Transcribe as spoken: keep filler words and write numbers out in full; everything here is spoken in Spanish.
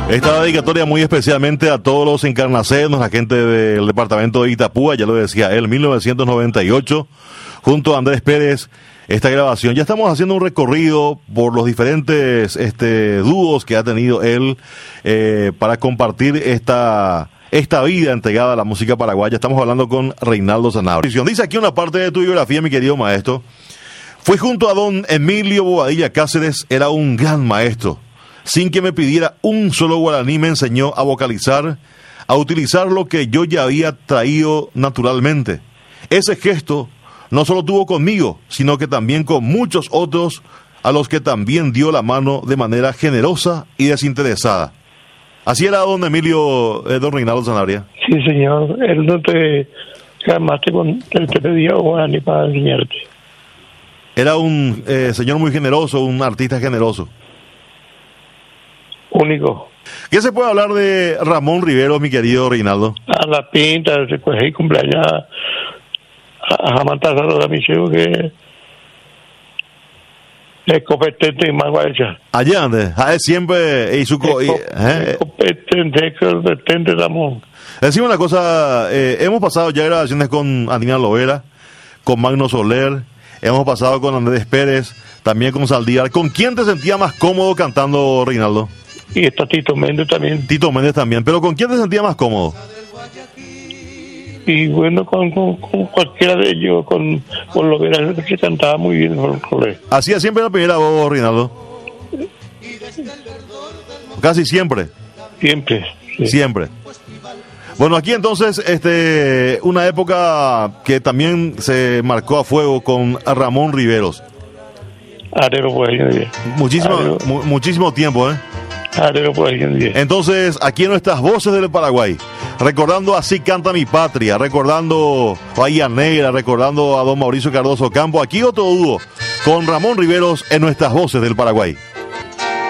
Esta dedicatoria muy especialmente a todos los encarnacenos, la gente del departamento de Itapúa, ya lo decía él, mil novecientos noventa y ocho, junto a Andrés Pérez, esta grabación. Ya estamos haciendo un recorrido por los diferentes este, dúos que ha tenido él eh, para compartir esta, esta vida entregada a la música paraguaya. Estamos hablando con Reinaldo Sanabria. Dice aquí una parte de tu biografía, mi querido maestro. Fui junto a don Emilio Bobadilla Cáceres, era un gran maestro. Sin que me pidiera un solo guaraní, me enseñó a vocalizar, a utilizar lo que yo ya había traído naturalmente. Ese gesto no solo tuvo conmigo, sino que también con muchos otros, a los que también dio la mano de manera generosa y desinteresada. Así era don Emilio, eh, don Reinaldo Sanabria. Sí, señor. Él no te calmaste con te, te pedía guaraní para enseñarte. Era un eh, señor muy generoso, un artista generoso. Único. ¿Qué se puede hablar de Ramón Riveros, mi querido Reinaldo? A la pinta, después de cumpleaños a matar a los amigos que es competente y más guacha. Allá, ¿dónde? Ah, siempre y su co y, ¿eh? competente, competente Ramón. Decimos una cosa, eh, hemos pasado ya grabaciones con Anina Lovera, con Magno Soler, hemos pasado con Andrés Pérez, también con Saldívar. ¿Con quién te sentías más cómodo cantando, Reinaldo? Y está Tito Méndez también. Tito Méndez también, pero ¿con quién te sentías más cómodo? Y bueno, con, con, con cualquiera de ellos, con, con lo que se cantaba muy bien. ¿Hacía siempre la primera voz, Reinaldo? Casi siempre. Siempre. Sí. Siempre. Bueno, aquí entonces, este, una época que también se marcó a fuego con Ramón Riveros. Arero por ahí, bien. Muchísimo, mu muchísimo tiempo, ¿eh? Arero por ahí, bien. Entonces, aquí en nuestras voces del Paraguay, recordando Así Canta Mi Patria, recordando a Bahía Negra, recordando a don Mauricio Cardoso Campo, aquí otro dúo con Ramón Riveros en nuestras voces del Paraguay.